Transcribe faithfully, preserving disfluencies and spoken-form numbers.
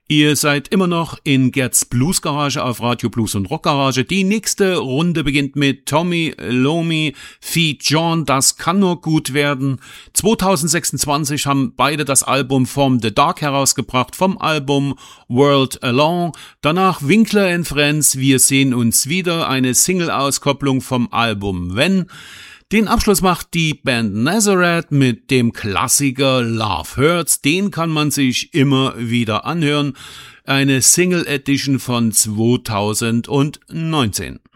Ihr seid immer noch in Gerds Blues Garage auf Radio Blues und Rock Garage. Die nächste Runde beginnt mit Tommy Iommi feat. John. Das kann nur gut werden. zwanzig sechsundzwanzig haben beide das Album From the Dark herausgebracht, vom Album World Along. Danach Winkler and Friends, Wir sehen uns wieder, eine Single-Auskopplung vom Album When. Den Abschluss macht die Band Nazareth mit dem Klassiker Love Hurts. Den kann man sich immer wieder anhören. Eine Single Edition von zwanzig neunzehn.